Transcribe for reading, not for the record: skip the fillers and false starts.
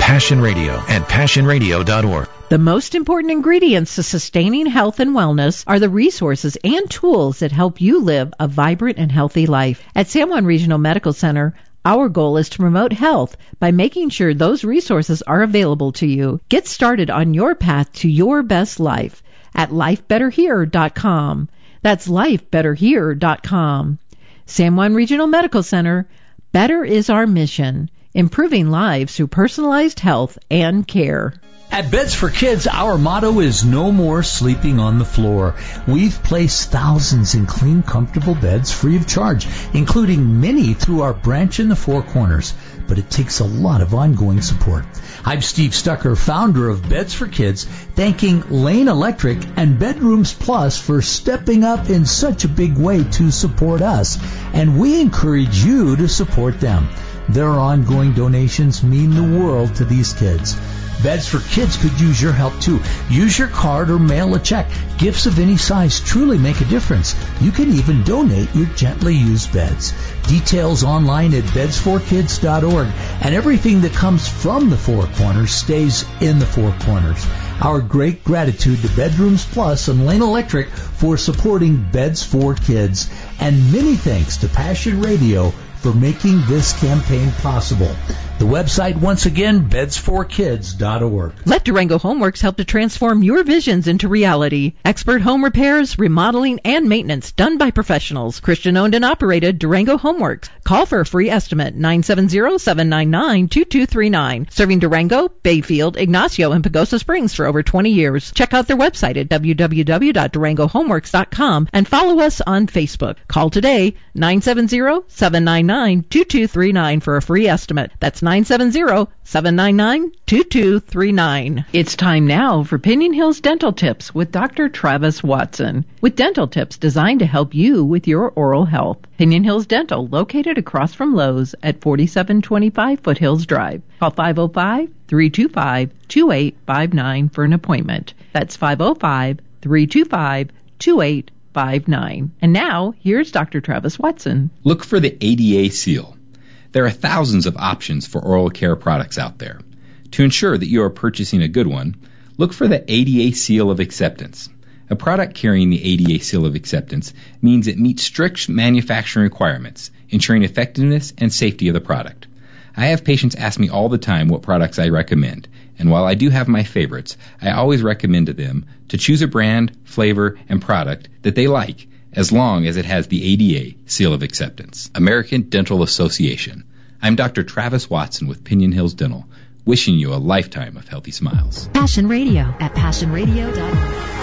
Passion Radio and PassionRadio.org. The most important ingredients to sustaining health and wellness are the resources and tools that help you live a vibrant and healthy life. At San Juan Regional Medical Center, our goal is to promote health by making sure those resources are available to you. Get started on your path to your best life at lifebetterhere.com. That's lifebetterhere.com. San Juan Regional Medical Center, better is our mission, improving lives through personalized health and care. At Beds for Kids, our motto is no more sleeping on the floor. We've placed thousands in clean, comfortable beds free of charge, including many through our branch in the Four Corners. But it takes a lot of ongoing support. I'm Steve Stucker, founder of Beds for Kids, thanking Lane Electric and Bedrooms Plus for stepping up in such a big way to support us. And we encourage you to support them. Their ongoing donations mean the world to these kids. Beds for Kids could use your help too. Use your card or mail a check. Gifts of any size truly make a difference. You can even donate your gently used beds. Details online at bedsforkids.org. And everything that comes from the Four Corners stays in the Four Corners. Our great gratitude to Bedrooms Plus and Lane Electric for supporting Beds for Kids. And many thanks to Passion Radio for making this campaign possible. The website, once again, bedsforkids.org. Let Durango Homeworks help to transform your visions into reality. Expert home repairs, remodeling, and maintenance done by professionals. Christian-owned and operated Durango Homeworks. Call for a free estimate, 970-799-2239. Serving Durango, Bayfield, Ignacio, and Pagosa Springs for over 20 years. Check out their website at www.durangohomeworks.com and follow us on Facebook. Call today, 970-799-2239 for a free estimate. That's 970-799-2239. It's time now for Pinion Hills Dental Tips with Dr. Travis Watson. With dental tips designed to help you with your oral health. Pinion Hills Dental, located across from Lowe's at 4725 Foothills Drive. Call 505-325-2859 for an appointment. That's 505-325-2859. And now, here's Dr. Travis Watson. Look for the ADA seal. There are thousands of options for oral care products out there. To ensure that you are purchasing a good one, look for the ADA Seal of Acceptance. A product carrying the ADA Seal of Acceptance means it meets strict manufacturing requirements, ensuring effectiveness and safety of the product. I have patients ask me all the time what products I recommend, and while I do have my favorites, I always recommend to them to choose a brand, flavor, and product that they like, as long as it has the ADA Seal of Acceptance. American Dental Association. I'm Dr. Travis Watson with Pinion Hills Dental, wishing you a lifetime of healthy smiles. Passion Radio at PassionRadio.org.